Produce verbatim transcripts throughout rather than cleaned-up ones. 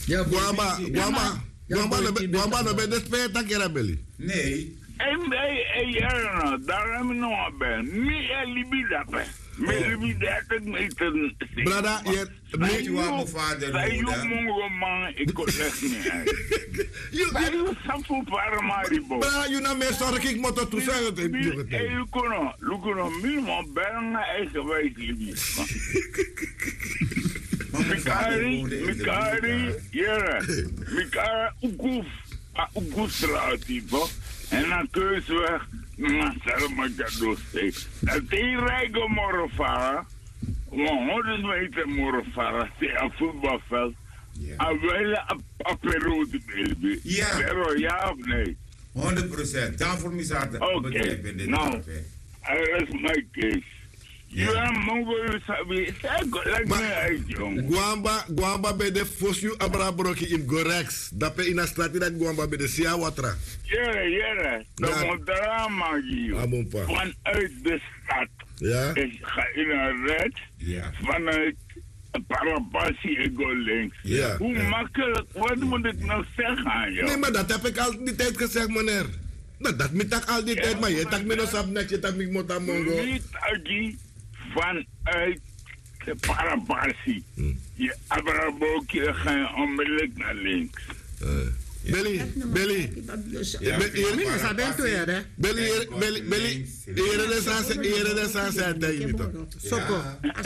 Ja, Guamba, Guamba, Guamba, Guamba, no ben de speta kera belly. Nee. En bij een jaar, daar hebben we nog bij. Niet een libida, hè. Met libida, dat met een... Brada, je... Weet je waar mijn vader Zij woonde? je mongo man, ik kon echt niet uit. Zij je sampo para maribo. Brada, je nou meer zorg ik moet dat toe zeggen. Hey, Lukono, Lukono, minimaal bijna eigenwijs libida. Mikari, Mikari, ja, Mikari, Oekuf, Oekufstraat, type. En dan Keusweg, naar Salmakadoste. Dat is rijke morgenvaren. honderd meter morgenvaren, een voetbalveld. En wel een periode, baby. Ja. Pero ja of nee? honderd procent. Daarvoor mis ik Oké, nou, dat is mijn case. Ja, mongo, sabi, zeg, lijkt me uit, jong. Guamba, Guamba bij de Fosju Abrabroki in Gorex. Dat pe in een straat dat Guamba bij de Sia Watra. Ja, ja, dat moet drama hier. Vanuit de stad. Ja. Ik ga in een red. Ja. Vanuit Parapassie, ik go links. Ja. Hoe ja. makkelijk, wat moet ik nou zeggen aan jou? Nee, maar dat heb ik al die tijd gezegd, meneer. Dat, dat moet ik al die tijd, maar je tak me nog op net, je tak me moet aan mongo. Niet Agi, vanuit Parapassie. Hmm. Je Abrabokje ga je onmiddellijk naar links. Uh. Billy, Billy. Ja, Billy, Billy, Billy, Billy. Hier is aan, hier is aan zijn tijd niet toch? Soko.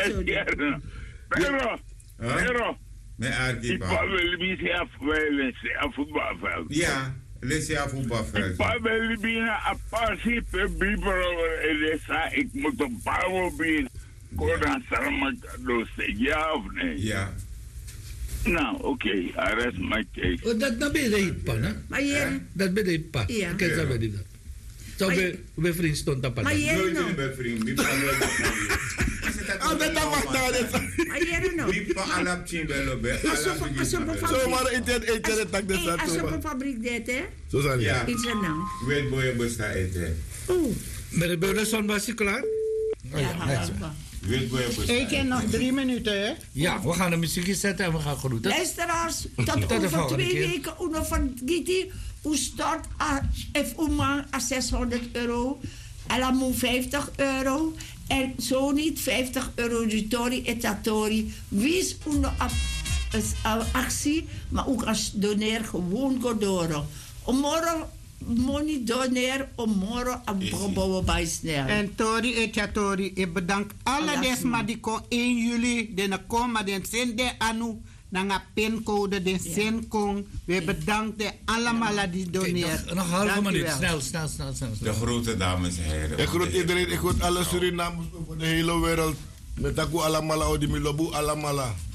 Pero, pero. Met Arki. Ik wil niet zeggen een voetbalveld. Ja, lees je voetbalveld. Ik wil niet een passie per bibero en ik moet een paar bieden. Kodan Salmakadoste, ja of nee? Ja. Nou, oké, okay, arrest my case. Oh, dat dat ben je pa, hè? Maar je... Dat ben je pa. Ja. Kijk, dat ben je dat. Zo ben je vriend stond dat pa. Maar je nou... Nooit een vriend, wie pa Ah, dat mag daar. Maar je nou... Wie pa alap chimbelo be, alap chimbelo. Zo maar eten, eten, tak de stad. Als je op een fabriek deed, hè? Zo zijn ja. Iets er nou. Weet boy, besta eten. Oeh. Maar de beurzen was je klaar? Ja, Ik heb nog drie minuten, hè? Ja, we gaan de muziek zetten en we gaan groeten. Luisteraars, tot over twee weken Uno van Giti. U start F Uma a zeshonderd euro. Alamu vijftig euro. En zo niet vijftig euro Ritori etatori. Wie is Uno actie, maar ook als doneer gewoon godoro. Morgen money doneer om morgen een gebouw bij snel. En Tori et Tori, ik bedank alle desma die kon één juli, de kom, den zende anu, na pincode, den zin kon. We bedanken allemaal die doneer. Nog, nog halve minuut, snel, snel, snel, snel. De grote dames en heren. Ik groet iedereen, ik groet alle Surinamers over de hele wereld. Met aku allemaal, Odi Milobu, allemaal.